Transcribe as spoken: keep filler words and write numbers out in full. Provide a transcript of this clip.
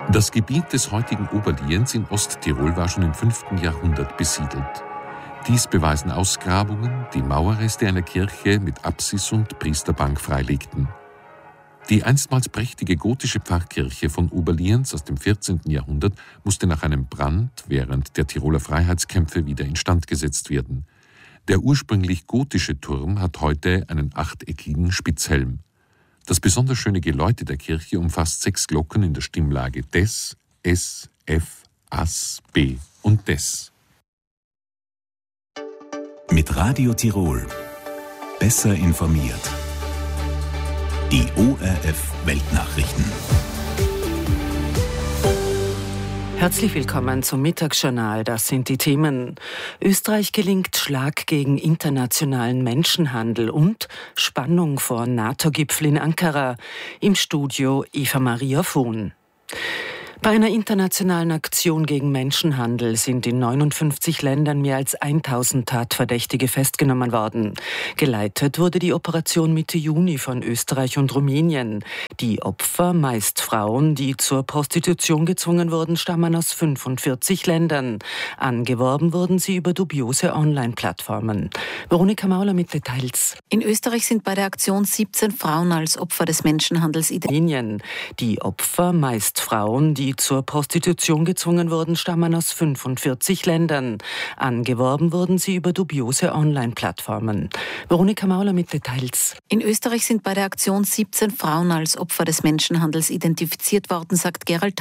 Das Gebiet des heutigen Oberliens in Osttirol war schon im fünften Jahrhundert besiedelt. Dies beweisen Ausgrabungen, die Mauerreste einer Kirche mit Apsis und Priesterbank freilegten. Die einstmals prächtige gotische Pfarrkirche von Oberliens aus dem vierzehnten Jahrhundert musste nach einem Brand während der Tiroler Freiheitskämpfe wieder instand gesetzt werden. Der ursprünglich gotische Turm hat heute einen achteckigen Spitzhelm. Das besonders schöne Geläute der Kirche umfasst sechs Glocken in der Stimmlage Des, Es, F, As, B und Des. Mit Radio Tirol. Besser informiert. Die O R F Weltnachrichten. Herzlich willkommen zum Mittagsjournal. Das sind die Themen. Österreich gelingt Schlag gegen internationalen Menschenhandel und Spannung vor NATO-Gipfel in Ankara. Im Studio Eva Maria Fuhn. Bei einer internationalen Aktion gegen Menschenhandel sind in neunundfünfzig Ländern mehr als tausend Tatverdächtige festgenommen worden. Geleitet wurde die Operation Mitte Juni von Österreich und Rumänien. Die Opfer, meist Frauen, die zur Prostitution gezwungen wurden, stammen aus fünfundvierzig Ländern. Angeworben wurden sie über dubiose Online-Plattformen. Veronika Mauler mit Details. In Österreich sind bei der Aktion siebzehn Frauen als Opfer des Menschenhandels identifiziert. Die Opfer, meist Frauen, die zur Prostitution gezwungen wurden, stammen aus fünfundvierzig Ländern. Angeworben wurden sie über dubiose Online-Plattformen. Veronika Mauler mit Details. In Österreich sind bei der Aktion siebzehn Frauen als Opfer des Menschenhandels identifiziert worden, sagt Gerald